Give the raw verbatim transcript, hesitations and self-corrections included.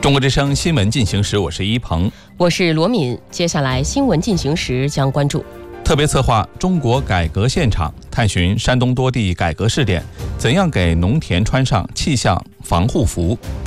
中国之声新闻进行时，我是一鹏， 我是罗敏。接下来新闻进行时将关注特别策划中国改革现场，探寻山东多地改革试点，怎样给农田穿上气象防护服。